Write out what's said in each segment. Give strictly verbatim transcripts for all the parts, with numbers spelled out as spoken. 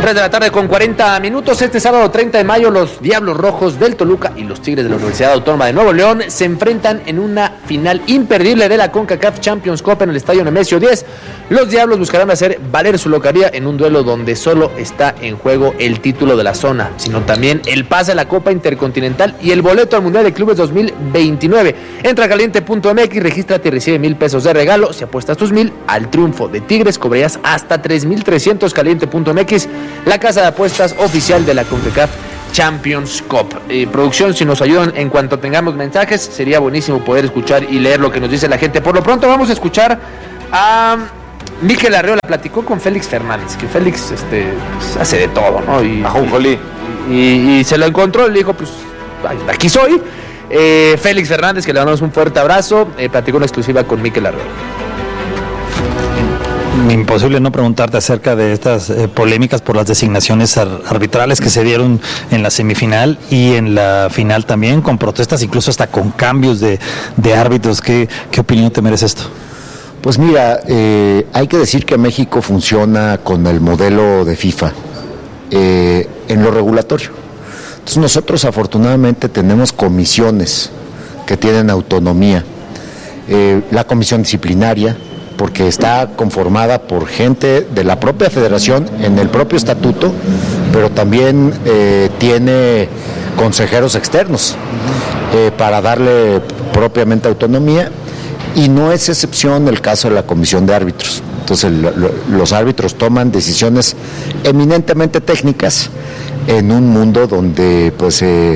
tres de la tarde con cuarenta minutos. Este sábado treinta de mayo, los Diablos Rojos del Toluca y los Tigres de la Universidad Autónoma de Nuevo León se enfrentan en una final imperdible de la CONCACAF Champions Cup en el Estadio Nemesio diez. Los Diablos buscarán hacer valer su localía en un duelo donde solo está en juego el título de la zona, sino también el pase a la Copa Intercontinental y el boleto al Mundial de Clubes dos mil veintinueve. Entra a caliente punto m x, regístrate y recibe mil pesos de regalo. Si apuestas tus mil al triunfo de Tigres, cobrarías hasta tres mil trescientos. Caliente punto m x, la casa de apuestas oficial de la CONCACAF Champions Cup. Eh, producción, si nos ayudan en cuanto tengamos mensajes, sería buenísimo poder escuchar y leer lo que nos dice la gente. Por lo pronto vamos a escuchar a Mikel Arreola. Platicó con Félix Fernández, que Félix este, pues, hace de todo, ¿no? Y, y, y, y se lo encontró y le dijo, pues aquí soy. Eh, Félix Fernández, que le damos un fuerte abrazo, eh, platicó una exclusiva con Mikel Arreola. Imposible no preguntarte acerca de estas eh, polémicas por las designaciones ar- arbitrales que se dieron en la semifinal y en la final también, con protestas, incluso hasta con cambios de, de árbitros. ¿Qué, ¿Qué opinión te merece esto? Pues mira, eh, hay que decir que México funciona con el modelo de FIFA eh, en lo regulatorio. Entonces nosotros afortunadamente tenemos comisiones que tienen autonomía. Eh, la comisión disciplinaria, porque está conformada por gente de la propia federación en el propio estatuto, pero también eh, tiene consejeros externos eh, para darle propiamente autonomía, y no es excepción el caso de la comisión de árbitros. Entonces lo, lo, los árbitros toman decisiones eminentemente técnicas en un mundo donde pues eh,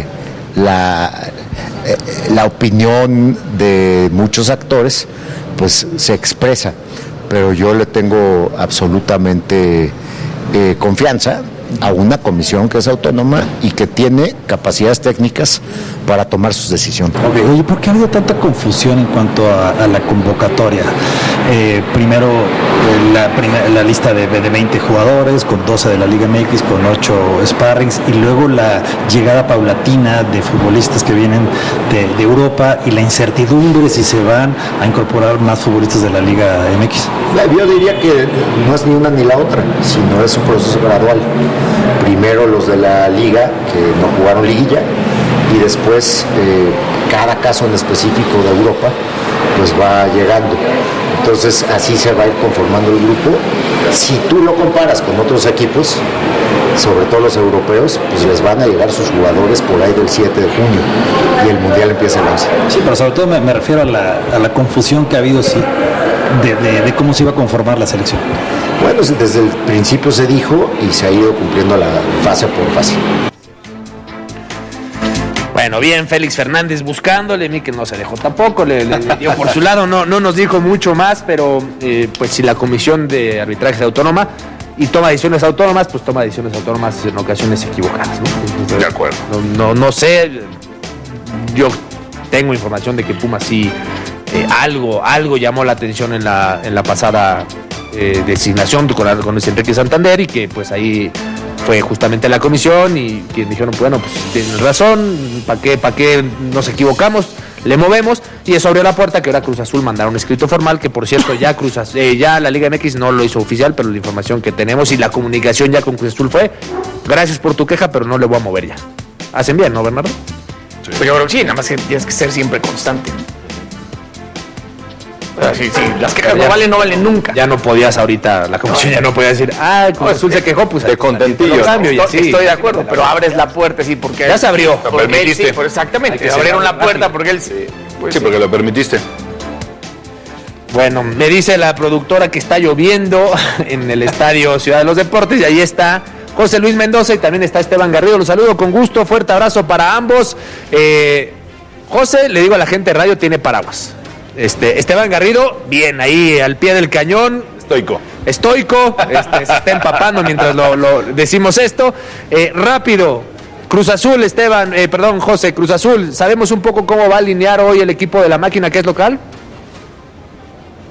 la, eh, la opinión de muchos actores pues se expresa, pero yo le tengo absolutamente eh, confianza a una comisión que es autónoma y que tiene capacidades técnicas para tomar sus decisiones. Okay. Oye, ¿por qué ha habido tanta confusión en cuanto a, a la convocatoria? Eh, primero eh, la, primer, la lista de, de veinte jugadores, con doce de la Liga M X, con ocho sparrings, y luego la llegada paulatina de futbolistas que vienen de, de Europa, y la incertidumbre si se van a incorporar más futbolistas de la Liga M X. Yo diría que no es ni una ni la otra, sino es un proceso gradual. Primero los de la Liga, que no jugaron liguilla, y después eh, cada caso en específico de Europa pues va llegando. Entonces así se va a ir conformando el grupo. Si tú lo comparas con otros equipos, sobre todo los europeos, pues les van a llegar sus jugadores por ahí del siete de junio y el Mundial empieza el once. Sí, pero sobre todo me, me refiero a la, a la confusión que ha habido, sí, de, de, de cómo se iba a conformar la selección. Bueno, desde el principio se dijo y se ha ido cumpliendo la fase por fase. Bueno, bien, Félix Fernández buscándole, Mikel no se dejó tampoco, le, le, le dio por su lado, no, no nos dijo mucho más, pero eh, pues si la comisión de arbitraje es autónoma y toma decisiones autónomas, pues toma decisiones autónomas en ocasiones equivocadas, ¿no? Entonces, de acuerdo. No, no, no sé, yo tengo información de que Pumas sí eh, algo, algo llamó la atención en la, en la pasada eh, designación con, con Luis Enrique Santander, y que pues ahí fue justamente la comisión y quienes dijeron, bueno, pues tienes razón, ¿para qué, para qué nos equivocamos? Le movemos, y eso abrió la puerta que ahora Cruz Azul mandara un escrito formal, que por cierto ya Cruz Azul, eh, ya la Liga M X no lo hizo oficial, pero la información que tenemos y la comunicación ya con Cruz Azul fue, gracias por tu queja, pero no le voy a mover ya. Hacen bien, ¿no, Bernardo? Sí. Pues yo creo que sí, nada más que tienes que ser siempre constante. O sea, sí, sí, las quejas ya no valen, no valen nunca. Ya no podías ahorita, la comisión no, ya no podía decir, ah, Cruz Azul se quejó, pues de contentillo. Cambio, estoy, sí, estoy de acuerdo, pero abres la puerta, sí, porque ya se abrió. Lo permitiste. Él, sí, por exactamente, abrieron la puerta porque él sí, pues, sí, porque lo permitiste. Bueno, me dice la productora que está lloviendo en el estadio Ciudad de los Deportes, y ahí está José Luis Mendoza y también está Esteban Garrido. Los saludo con gusto, fuerte abrazo para ambos. Eh, José, le digo a la gente de radio, tiene paraguas. Este, Esteban Garrido, bien, ahí al pie del cañón. Estoico. Estoico, este, se está empapando mientras lo, lo decimos esto. Eh, rápido, Cruz Azul, Esteban, eh, perdón, José, Cruz Azul, ¿sabemos un poco cómo va a alinear hoy el equipo de la máquina que es local?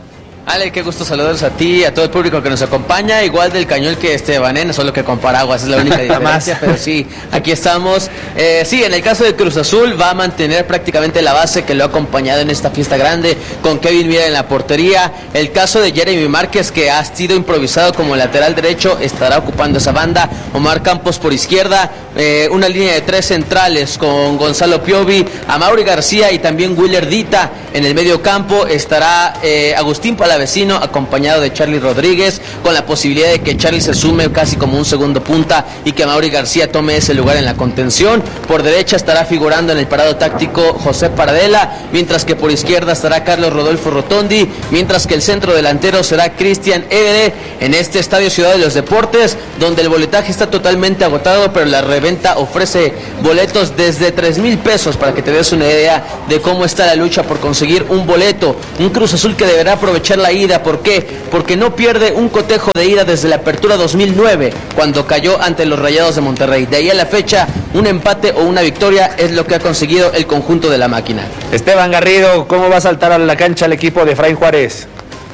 Ale, qué gusto saludarlos a ti, a todo el público que nos acompaña, igual del Cañol que Estebanén, solo que con paraguas, es la única diferencia, pero sí, aquí estamos. Eh, sí, en el caso de Cruz Azul va a mantener prácticamente la base que lo ha acompañado en esta fiesta grande, con Kevin Mier en la portería. El caso de Jeremy Márquez, que ha sido improvisado como lateral derecho, estará ocupando esa banda. Omar Campos por izquierda, eh, una línea de tres centrales con Gonzalo Piovi, Amaury García y también Willer Dita. En el medio campo estará eh, Agustín Palavecino, acompañado de Charly Rodríguez, con la posibilidad de que Charly se sume casi como un segundo punta y que Amaury García tome ese lugar en la contención. Por derecha estará figurando en el parado táctico José Paradela, mientras que por izquierda estará Carlos Rodolfo Rotondi, mientras que el centro delantero será Cristian Évere, en este Estadio Ciudad de los Deportes, donde el boletaje está totalmente agotado, pero la reventa ofrece boletos desde tres mil pesos, para que te des una idea de cómo está la lucha por conseguir un boleto. Un Cruz Azul que deberá aprovechar la ida. ¿Por qué? Porque no pierde un cotejo de ida desde la apertura dos mil nueve, cuando cayó ante los Rayados de Monterrey. De ahí a la fecha, un empate o una victoria es lo que ha conseguido el conjunto de la máquina. Esteban Garrido, ¿cómo va a saltar a la cancha el equipo de Efraín Juárez?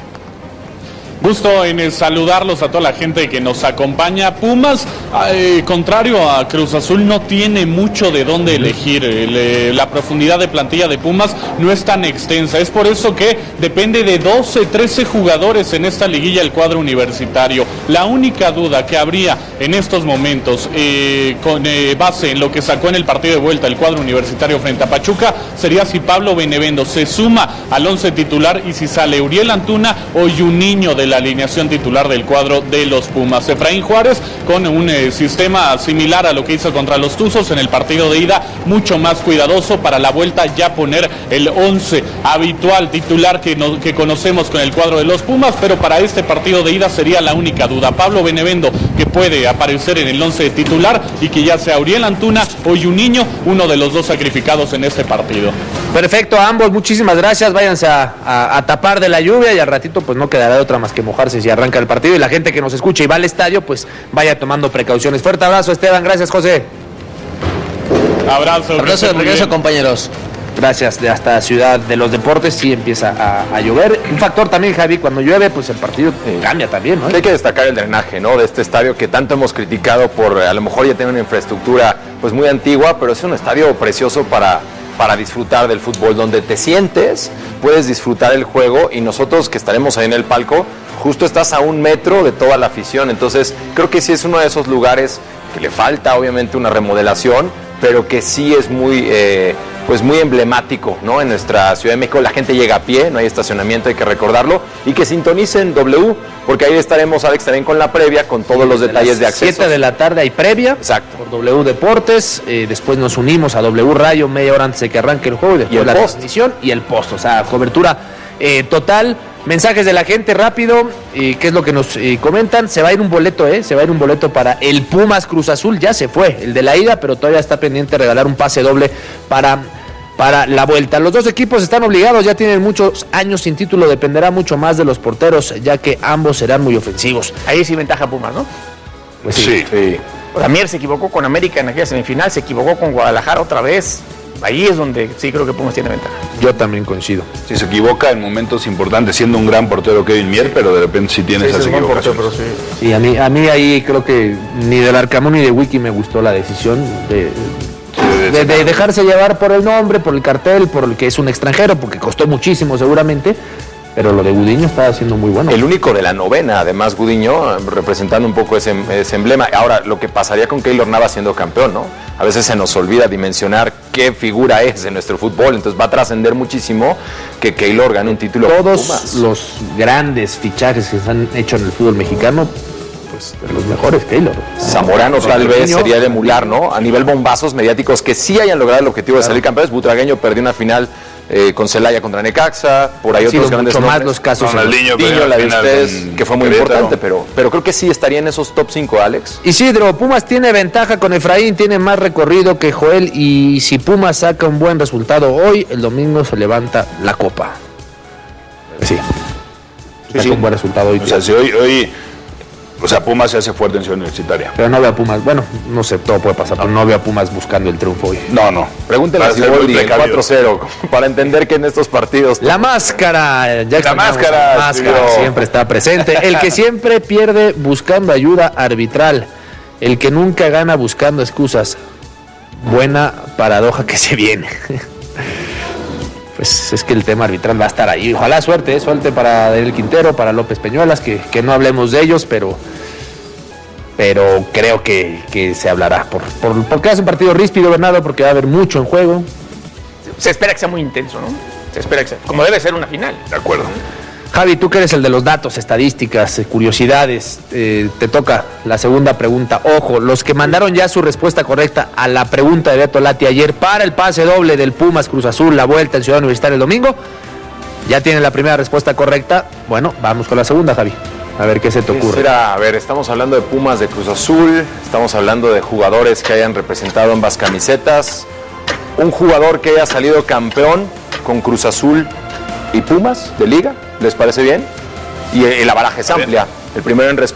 Gusto en saludarlos a toda la gente que nos acompaña. Pumas, eh, contrario a Cruz Azul, no tiene mucho de dónde elegir. Le, la profundidad de plantilla de Pumas no es tan extensa. Es por eso que depende de doce, trece jugadores en esta liguilla el cuadro universitario. La única duda que habría en estos momentos, eh, con eh, base en lo que sacó en el partido de vuelta el cuadro universitario frente a Pachuca, sería si Pablo Benevendo se suma al once titular y si sale Uriel Antuna o Juninho de la alineación titular del cuadro de los Pumas. Efraín Juárez con un eh, sistema similar a lo que hizo contra los Tuzos en el partido de ida, mucho más cuidadoso, para la vuelta ya poner el once habitual titular que, no, que conocemos con el cuadro de los Pumas, pero para este partido de ida sería la única duda. Pablo Benevendo, que puede aparecer en el once titular, y que ya sea Uriel Antuna o Juninho, uno de los dos sacrificados en este partido. Perfecto, a ambos, muchísimas gracias. Váyanse a, a, a tapar de la lluvia y al ratito pues no quedará de otra más que mojarse si arranca el partido, y la gente que nos escucha y va al estadio pues vaya tomando precauciones. Fuerte abrazo, Esteban. Gracias, José. Abrazo. Abrazo de regreso, compañeros. Gracias. De hasta Ciudad de los Deportes sí empieza a, a llover. Un factor también, Javi, cuando llueve pues el partido eh, cambia también, ¿no? Hay que destacar el drenaje, ¿no?, de este estadio que tanto hemos criticado por, a lo mejor ya tiene una infraestructura pues muy antigua, pero es un estadio precioso para para disfrutar del fútbol, donde te sientes, puedes disfrutar el juego, y nosotros que estaremos ahí en el palco, justo estás a un metro de toda la afición. Entonces creo que sí es uno de esos lugares que le falta obviamente una remodelación, pero que sí es muy eh, pues muy emblemático, ¿no?, en nuestra Ciudad de México. La gente llega a pie, no hay estacionamiento, hay que recordarlo, y que sintonicen W, porque ahí estaremos, Alex, también con la previa, con todos sí, los detalles de acceso. siete de la tarde hay previa. Exacto. Por W Deportes, eh, después nos unimos a W Radio media hora antes de que arranque el juego, y después y el la post. transmisión y el post, o sea, cobertura eh, total. Mensajes de la gente rápido, eh, ¿qué es lo que nos eh, comentan? Se va a ir un boleto, ¿eh? Se va a ir un boleto para el Pumas Cruz Azul, ya se fue, el de la ida, pero todavía está pendiente de regalar un pase doble para, para la vuelta. Los dos equipos están obligados, ya tienen muchos años sin título, dependerá mucho más de los porteros, ya que ambos serán muy ofensivos. Ahí sí ventaja Pumas, ¿no? Pues sí. Sí. sí. Mier se equivocó con América en aquella semifinal, se equivocó con Guadalajara otra vez. Ahí es donde sí creo que Pumas tiene ventaja. Yo también coincido. Sí, se equivoca en momentos importantes, siendo un gran portero Kevin Mier, pero de repente sí tiene sí, esas equivocaciones. Portero, pero sí. Sí, a mí, a mí ahí creo que ni del Arcamón ni de Wiki me gustó la decisión de, sí, de, de, de dejarse llevar por el nombre, por el cartel, por el que es un extranjero, porque costó muchísimo seguramente. Pero lo de Gudiño estaba haciendo muy bueno. El único de la novena, además, Gudiño, representando un poco ese, ese emblema. Ahora, lo que pasaría con Keylor Navas siendo campeón, ¿no? A veces se nos olvida dimensionar qué figura es en nuestro fútbol. Entonces va a trascender muchísimo que Keylor gane un título. Todos los grandes fichajes que se han hecho en el fútbol mexicano, pues de los mejores, Keylor. Zamorano no, tal vez sería de emular, ¿no? A nivel bombazos mediáticos que sí hayan logrado el objetivo claro. de salir campeones. Butragueño perdió una final Eh, con Celaya contra Necaxa, por ahí otros grandes mucho más los casos. Ronaldinho, Ronaldinho la de ustedes, que fue muy Querétaro. importante, pero, pero creo que sí estaría en esos top cinco, Alex. Isidro, Pumas tiene ventaja con Efraín, tiene más recorrido que Joel, y si Pumas saca un buen resultado hoy, el domingo se levanta la copa. Sí. sí, sí. un buen resultado hoy. O sea, si hoy, hoy O sea, Pumas se hace fuerte en Ciudad Universitaria. Pero no veo a Pumas, bueno, no sé, todo puede pasar, no. pero no veo a Pumas buscando el triunfo hoy. No, no. Pregúntale a Siboldi el cuatro cero, para entender que en estos partidos... La máscara, ya La máscara, la máscara siempre está presente. El que siempre pierde buscando ayuda arbitral. El que nunca gana buscando excusas. Buena paradoja que se viene. Pues es que el tema arbitral va a estar ahí. Ojalá suerte, ¿eh? suerte para Daniel Quintero, para López Peñuelas, que, que no hablemos de ellos, pero pero creo que, que se hablará. Por, por, porque es un partido ríspido, Bernardo, porque va a haber mucho en juego. Se espera que sea muy intenso, ¿no? Se espera que sea, como debe ser una final. De acuerdo. Javi, tú que eres el de los datos, estadísticas, curiosidades, eh, te toca la segunda pregunta. Ojo, los que mandaron ya su respuesta correcta a la pregunta de Beto Lati ayer para el pase doble del Pumas Cruz Azul, la vuelta en Ciudad Universitaria el domingo, ya tienen la primera respuesta correcta. Bueno, vamos con la segunda, Javi. A ver qué se te ocurre. Será, a ver, estamos hablando de Pumas de Cruz Azul, estamos hablando de jugadores que hayan representado ambas camisetas, un jugador que haya salido campeón con Cruz Azul y Pumas de Liga. ¿Les parece bien? Y, y la baraja es amplia. El primero en respuesta.